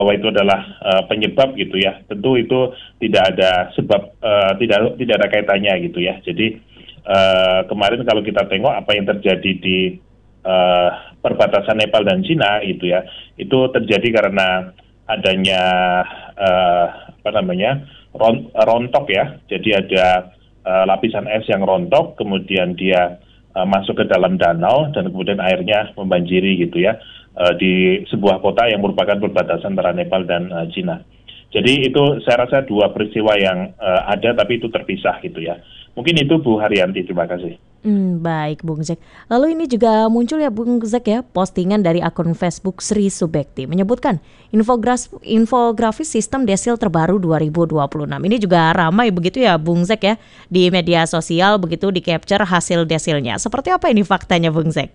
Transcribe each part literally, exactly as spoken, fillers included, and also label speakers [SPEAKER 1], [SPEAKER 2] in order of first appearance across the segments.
[SPEAKER 1] bahwa itu adalah uh, penyebab gitu ya. Tentu itu tidak ada sebab, uh, tidak tidak ada kaitannya gitu ya. Jadi uh, kemarin kalau kita tengok apa yang terjadi di uh, perbatasan Nepal dan Cina gitu ya, itu terjadi karena adanya uh, apa namanya ron, rontok ya. Jadi ada uh, lapisan es yang rontok, kemudian dia uh, masuk ke dalam danau dan kemudian airnya membanjiri gitu ya. Uh, di sebuah kota yang merupakan perbatasan antara Nepal dan uh, Cina. Jadi itu saya rasa dua peristiwa yang uh, ada tapi itu terpisah gitu ya. Mungkin itu Bu Haryanti, terima kasih.
[SPEAKER 2] Hmm, baik Bung Zek. Lalu ini juga muncul ya Bung Zek ya, postingan dari akun Facebook Sri Subekti menyebutkan infografis, infografis sistem desil terbaru dua ribu dua puluh enam. Ini juga ramai begitu ya Bung Zek ya, di media sosial begitu di capture hasil desilnya. Seperti apa ini faktanya Bung Zek?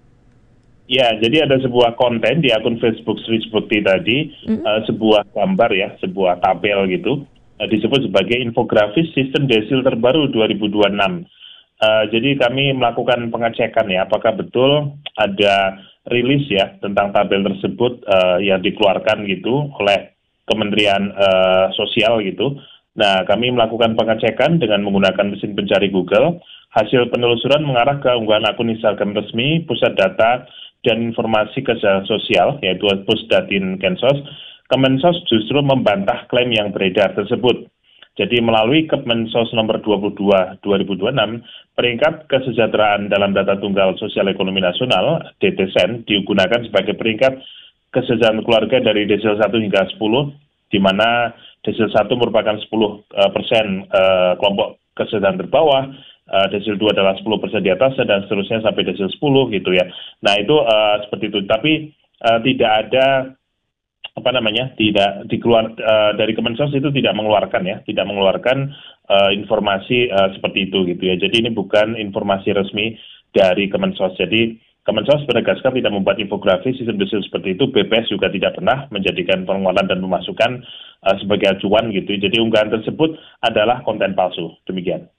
[SPEAKER 1] Ya, jadi ada sebuah konten di akun Facebook Sri Subekti tadi, mm-hmm. uh, sebuah gambar ya, sebuah tabel gitu, uh, disebut sebagai infografis sistem desil terbaru dua ribu dua puluh enam. Uh, jadi kami melakukan pengecekan ya, apakah betul ada rilis ya tentang tabel tersebut uh, yang dikeluarkan gitu oleh Kementerian uh, Sosial gitu. Nah, kami melakukan pengecekan dengan menggunakan mesin pencari Google. Hasil penelusuran mengarah ke unggahan akun Instagram resmi Pusat Data dan Informasi Kesehatan Sosial, yaitu Pusdatin Kensos. Kemensos justru membantah klaim yang beredar tersebut. Jadi melalui Kemensos nomor dua puluh dua dua ribu dua puluh enam, peringkat kesejahteraan dalam data tunggal sosial ekonomi nasional, D T S E N, digunakan sebagai peringkat kesejahteraan keluarga dari desil satu hingga sepuluh, di mana desil satu merupakan sepuluh persen uh, kelompok kesejahteraan terbawah, Uh, desil dua adalah sepuluh persen di atas dan seterusnya sampai desil sepuluh gitu ya. Nah itu uh, seperti itu. Tapi uh, tidak ada apa namanya tidak dikeluar uh, dari Kemensos itu tidak mengeluarkan ya, tidak mengeluarkan uh, informasi uh, seperti itu gitu ya. Jadi ini bukan informasi resmi dari Kemensos. Jadi Kemensos menegaskan tidak membuat infografis sistem desil seperti itu. B P S juga tidak pernah menjadikan pengeluaran dan pemasukan uh, sebagai acuan gitu. Jadi unggahan tersebut adalah konten palsu. Demikian.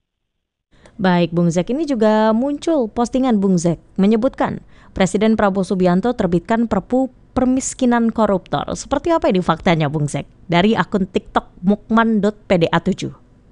[SPEAKER 2] Baik Bung Zek, ini juga muncul postingan Bung Zek menyebutkan Presiden Prabowo Subianto terbitkan Perpu Permiskinan Koruptor. Seperti apa ini faktanya Bung Zek? Dari akun TikTok mukman dot p d a tujuh.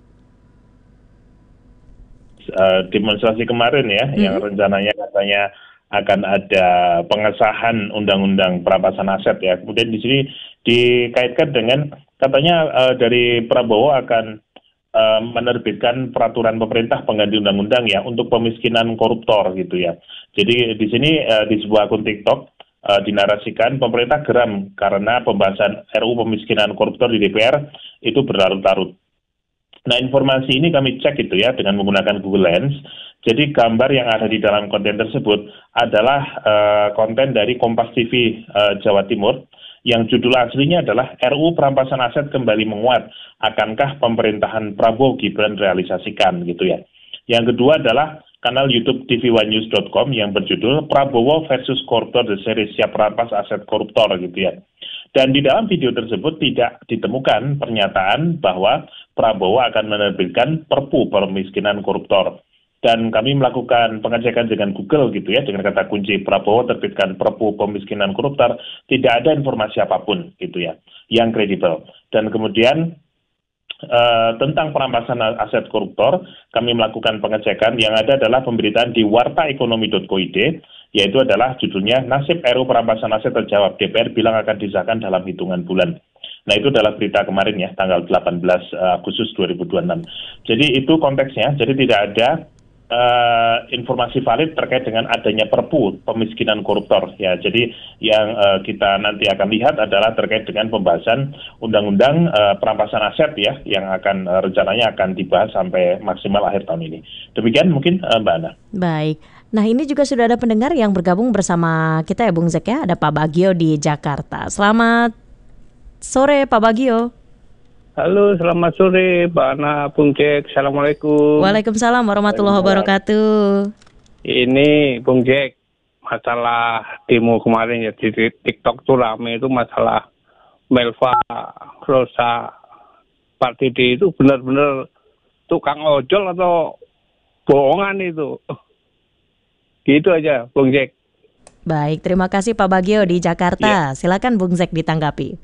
[SPEAKER 1] Uh, demonstrasi kemarin ya, hmm. yang rencananya katanya akan ada pengesahan undang-undang perampasan aset ya. Kemudian di sini dikaitkan dengan katanya uh, dari Prabowo akan Uh, menerbitkan peraturan pemerintah pengganti undang-undang ya untuk pemiskinan koruptor gitu ya. Jadi di sini uh, di sebuah akun TikTok uh, dinarasikan pemerintah geram karena pembahasan R U pemiskinan koruptor di D P R itu berlarut-larut. Nah informasi ini kami cek itu ya dengan menggunakan Google Lens. Jadi gambar yang ada di dalam konten tersebut adalah uh, konten dari Kompas T V uh, Jawa Timur, yang judul aslinya adalah R U Perampasan Aset Kembali Menguat, akankah pemerintahan Prabowo Gibran realisasikan gitu ya. Yang kedua adalah kanal YouTube t v one news dot com yang berjudul Prabowo versus Koruptor The Series Siap Rampas Aset Koruptor gitu ya. Dan di dalam video tersebut tidak ditemukan pernyataan bahwa Prabowo akan menerbitkan Perpu Permiskinan Koruptor. Dan kami melakukan pengecekan dengan Google gitu ya, dengan kata kunci Prabowo terbitkan Perpu Pemiskinan Koruptor, tidak ada informasi apapun gitu ya, yang kredibel. Dan kemudian uh, tentang perampasan aset koruptor, kami melakukan pengecekan, yang ada adalah pemberitaan di warta ekonomi dot co dot id, yaitu adalah judulnya Nasib R U Perampasan Aset Terjawab, D P R bilang akan disahkan dalam hitungan bulan. Nah itu adalah berita kemarin ya, tanggal delapan belas Agustus dua ribu dua puluh enam. Jadi itu konteksnya, jadi tidak ada Uh, informasi valid terkait dengan adanya Perpu Pemiskinan Koruptor ya. Jadi yang uh, kita nanti akan lihat adalah terkait dengan pembahasan undang-undang uh, perampasan aset ya, yang akan uh, rencananya akan dibahas sampai maksimal akhir tahun ini. Demikian mungkin uh, Mbak Ana.
[SPEAKER 2] Baik. Nah ini juga sudah ada pendengar yang bergabung bersama kita ya Bung Zek ya. Ada Pak Bagio di Jakarta. Selamat sore Pak Bagio.
[SPEAKER 3] Halo, selamat sore, Mbak Ana, Bung Jack. Assalamualaikum.
[SPEAKER 2] Waalaikumsalam warahmatullahi wabarakatuh.
[SPEAKER 3] Ini Bung Jack, masalah demo kemarin ya di TikTok tuh rame itu masalah Melva, Rosa, Pak Didi itu benar-benar tukang ojol atau bohongan itu. Gitu aja, Bung Jack.
[SPEAKER 2] Baik, terima kasih Pak Bagio di Jakarta.
[SPEAKER 1] Ya.
[SPEAKER 2] Silakan Bung Zek ditanggapi.